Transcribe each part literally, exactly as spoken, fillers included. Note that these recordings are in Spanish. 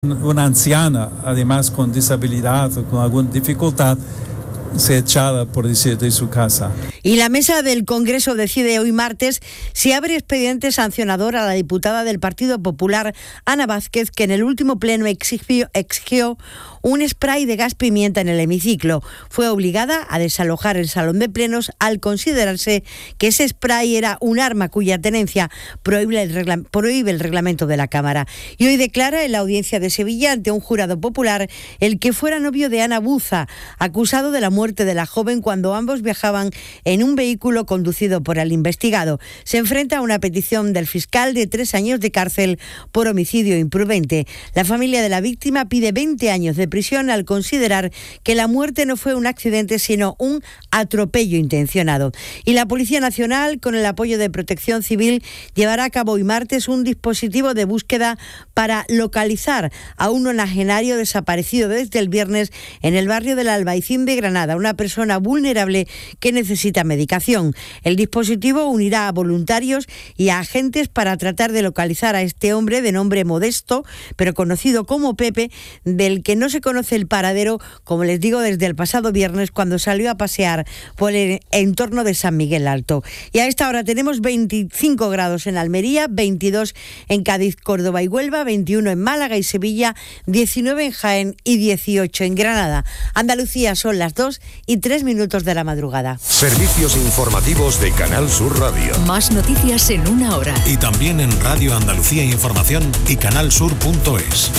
Una anciana, además con disabilidad o con alguna dificultad, se echada, por decir, de su casa. Y la mesa del Congreso decide hoy martes si abre expediente sancionador a la diputada del Partido Popular, Ana Vázquez, que en el último pleno exigió, exigió un spray de gas pimienta en el hemiciclo. Fue obligada a desalojar el salón de plenos al considerarse que ese spray era un arma cuya tenencia prohíbe el, regla, prohíbe el reglamento de la Cámara. Y hoy declara en la audiencia de Sevilla ante un jurado popular el que fuera novio de Ana Buza, acusado de la muerte de la joven cuando ambos viajaban en un vehículo conducido por el investigado. Se enfrenta a una petición del fiscal de tres años de cárcel por homicidio imprudente. La familia de la víctima pide veinte años de prisión al considerar que la muerte no fue un accidente sino un atropello intencionado. Y la Policía Nacional, con el apoyo de Protección Civil, llevará a cabo hoy martes un dispositivo de búsqueda para localizar a un nonagenario desaparecido desde el viernes en el barrio del Albaicín de Granada, una persona vulnerable que necesita medicación. El dispositivo unirá a voluntarios y a agentes para tratar de localizar a este hombre de nombre Modesto, pero conocido como Pepe, del que no se conoce el paradero, como les digo, desde el pasado viernes cuando salió a pasear por el entorno de San Miguel Alto. Y a esta hora tenemos veinticinco grados en Almería, veintidós en Cádiz, Córdoba y Huelva, veintiuno en Málaga y Sevilla, diecinueve en Jaén y dieciocho en Granada. Andalucía, son las dos y tres minutos de la madrugada. Servicios informativos de Canal Sur Radio. Más noticias en una hora. Y también en Radio Andalucía Información y canal sur punto es.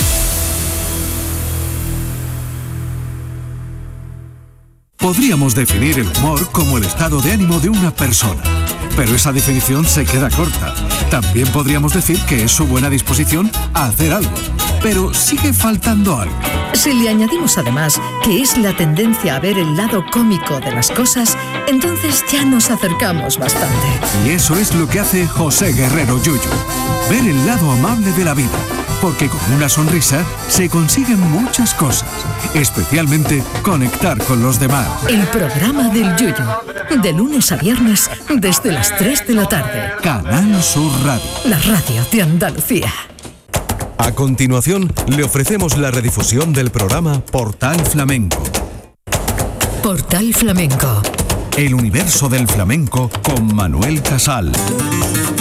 Podríamos definir el humor como el estado de ánimo de una persona, pero esa definición se queda corta. También podríamos decir que es su buena disposición a hacer algo, pero sigue faltando algo. Si le añadimos además que es la tendencia a ver el lado cómico de las cosas, entonces ya nos acercamos bastante. Y eso es lo que hace José Guerrero Yuyu, ver el lado amable de la vida. Porque con una sonrisa se consiguen muchas cosas, especialmente conectar con los demás. El programa del Yuyu, de lunes a viernes desde las tres de la tarde. Canal Sur Radio. La radio de Andalucía. A continuación, le ofrecemos la redifusión del programa Portal Flamenco. Portal Flamenco. El universo del flamenco con Manuel Casal.